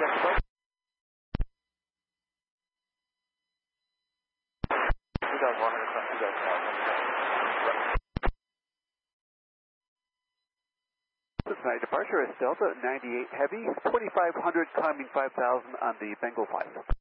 Cincinnati departure is Delta 98 Heavy, 2500 climbing 5000 on the Bengal 5.